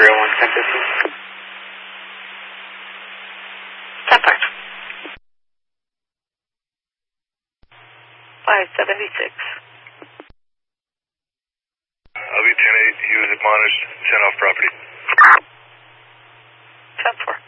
301 1015. 576. I'll be 10-8. He was admonished. 10 off property. 10-4.